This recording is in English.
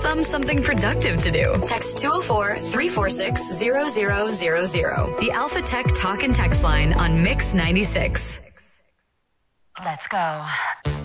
them something productive to do. Text 204-346-0000. The Alpha Tech Talk and Text line on Mix 96. Let's go.